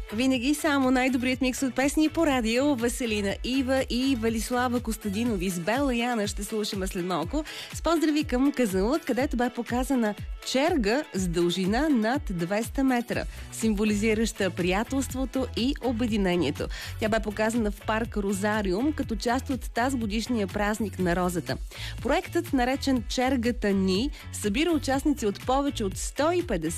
Винаги само най-добрият микс от песни по радио. Веселина Ива и Велислава Костадинови с Бела Яна ще слушаме след малко. С поздрави към Казанлък, където бе показана черга с дължина над 200 метра, символизираща приятелството и обединението. Тя бе показана в парк Розариум, като част от тазгодишния празник на розата. Проектът, наречен Чергата ни, събира участници от повече от 150